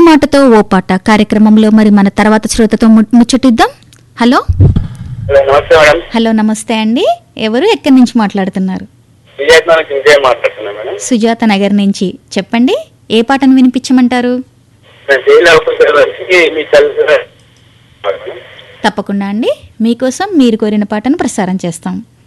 మాటతో ఓ పాట కార్యక్రమంలో మరి మన తర్వాత శ్రోతతో ముచ్చటిద్దాం. హలో నమస్తే మేడం. హలో నమస్తే అండి. ఎవరు ఎక్కడి నుంచి మాట్లాడుతున్నారు? సుజాత నగర్ నుంచి. చెప్పండి, ఏ పాటను వినిపించమంటారు? తప్పకుండా అండి, మీకోసం మీరు కోరిన పాటను ప్రసారం చేస్తాం.